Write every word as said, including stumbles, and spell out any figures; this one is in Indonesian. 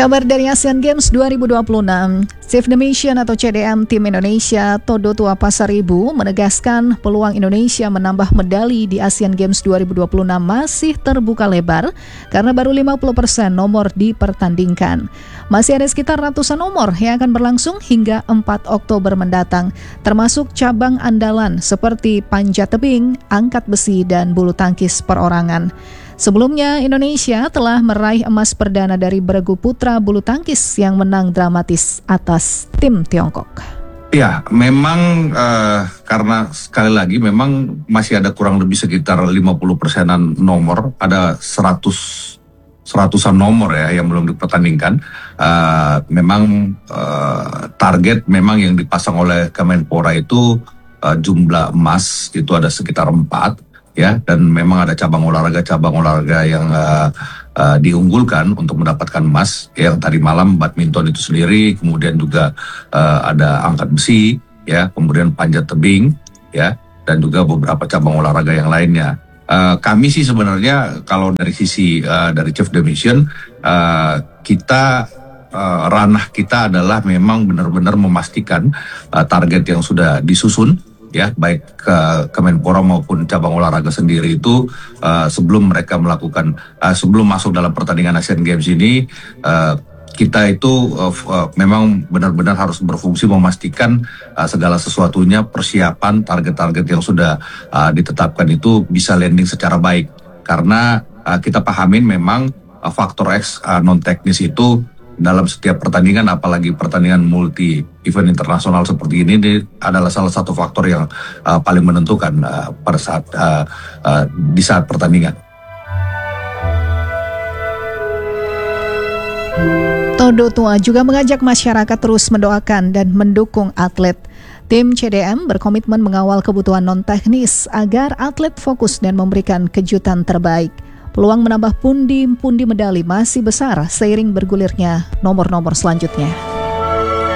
Kabar dari Asian Games dua ribu dua puluh enam, Save the Mission atau C D M Tim Indonesia Todo Tua Pasaribu menegaskan peluang Indonesia menambah medali di Asian Games dua ribu dua puluh enam masih terbuka lebar karena baru lima puluh persen nomor dipertandingkan. Masih ada sekitar ratusan nomor yang akan berlangsung hingga empat Oktober mendatang, termasuk cabang andalan seperti panjat tebing, angkat besi, dan bulu tangkis perorangan. Sebelumnya, Indonesia telah meraih emas perdana dari beregu putra bulu tangkis yang menang dramatis atas tim Tiongkok. Ya, memang uh, karena sekali lagi memang masih ada kurang lebih sekitar lima puluh persenan nomor, ada seratus seratusan nomor ya yang belum dipertandingkan. Uh, memang uh, target memang yang dipasang oleh Kemenpora itu uh, jumlah emas itu ada sekitar empat. Ya, dan memang ada cabang olahraga-cabang olahraga yang uh, uh, diunggulkan untuk mendapatkan emas. Yang tadi malam badminton itu sendiri, kemudian juga uh, ada angkat besi, ya, kemudian panjat tebing, ya, dan juga beberapa cabang olahraga yang lainnya. Uh, kami sih sebenarnya kalau dari sisi uh, dari Chief the Mission, uh, kita uh, ranah kita adalah memang benar-benar memastikan uh, target yang sudah disusun. Ya, baik ke Kemenpora maupun cabang olahraga sendiri itu uh, sebelum mereka melakukan uh, sebelum masuk dalam pertandingan Asian Games ini uh, kita itu uh, uh, memang benar-benar harus berfungsi memastikan uh, segala sesuatunya, persiapan target-target yang sudah uh, ditetapkan itu bisa landing secara baik, karena uh, kita pahamin memang uh, faktor X uh, non teknis itu dalam setiap pertandingan, apalagi pertandingan multi event internasional seperti ini, ini adalah salah satu faktor yang uh, paling menentukan uh, pada saat uh, uh, di saat pertandingan. Todo Tua juga mengajak masyarakat terus mendoakan dan mendukung atlet. Tim C D M berkomitmen mengawal kebutuhan non-teknis agar atlet fokus dan memberikan kejutan terbaik. Peluang menambah pundi-pundi medali masih besar seiring bergulirnya nomor-nomor selanjutnya.